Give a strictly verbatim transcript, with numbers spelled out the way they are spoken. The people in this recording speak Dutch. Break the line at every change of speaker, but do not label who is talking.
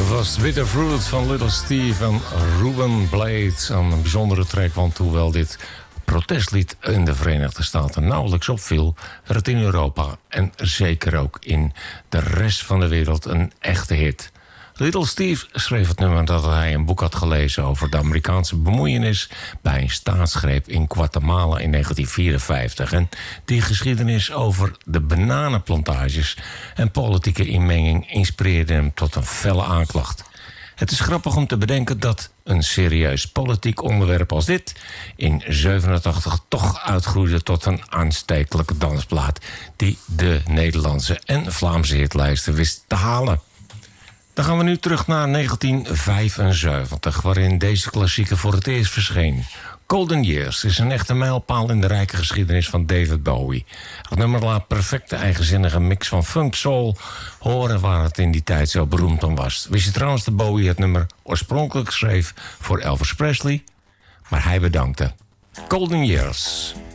was Bitter Fruit van Little Steve en Ruben Blades. Een bijzondere track, want hoewel dit protestlied in de Verenigde Staten nauwelijks opviel, werd het in Europa en zeker ook in de rest van de wereld een echte hit. Little Steve schreef het nummer dat hij een boek had gelezen over de Amerikaanse bemoeienis bij een staatsgreep in Guatemala in negentien vierenvijftig. En die geschiedenis over de bananenplantages en politieke inmenging inspireerde hem tot een felle aanklacht. Het is grappig om te bedenken dat een serieus politiek onderwerp als dit in zevenentachtig toch uitgroeide tot een aanstekelijke dansplaat die de Nederlandse en Vlaamse hitlijsten wist te halen. Dan gaan we nu terug naar negentien vijfenzeventig, waarin deze klassieker voor het eerst verscheen. Golden Years is een echte mijlpaal in de rijke geschiedenis van David Bowie. Het nummer laat perfecte eigenzinnige mix van funk soul horen waar het in die tijd zo beroemd om was. Wist je trouwens dat Bowie het nummer oorspronkelijk schreef voor Elvis Presley? Maar hij bedankte. Golden Years.